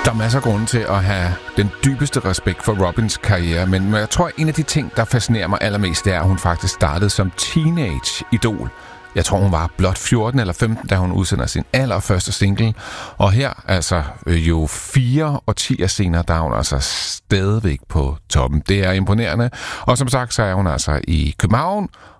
Der er masser af grunde til at have den dybeste respekt for Robins karriere, men jeg tror, at en af de ting, der fascinerer mig allermest, det er, at hun faktisk startede som teenage-idol. Jeg tror, hun var blot 14 eller 15, da hun udsender sin allerførste single. Og her, altså jo 4 årtier senere, der er hun altså stadigvæk på toppen. Det er imponerende. Og som sagt, så er hun altså i København